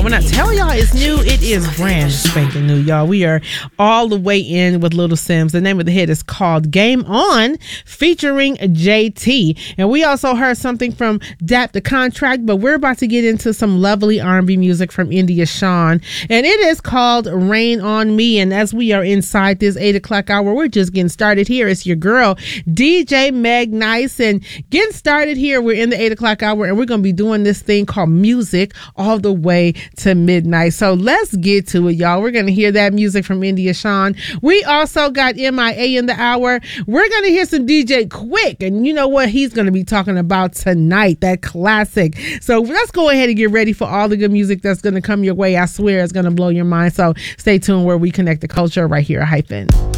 And when I tell y'all it's new, it is brand spanking new, y'all. We are all the way in with Little Simz. The name of the hit is called Game On, featuring JT. And we also heard something from Dap the Contract, but we're about to get into some lovely R&B music from India Shawn. And it is called Rain on Me. And as we are inside this 8 o'clock hour, we're just getting started here. It's your girl, DJ Meg Nice. And getting started here, we're in the 8 o'clock hour, and we're going to be doing this thing called music all the way to midnight. So let's get to it, y'all. We're going to hear that music from India Shawn. We also got MIA in the hour. We're going to hear some DJ Quick, and you know what he's going to be talking about tonight, that classic. So let's go ahead and get ready for all the good music that's going to come your way. I swear it's going to blow your mind. So stay tuned where we connect the culture right here at Hyphen.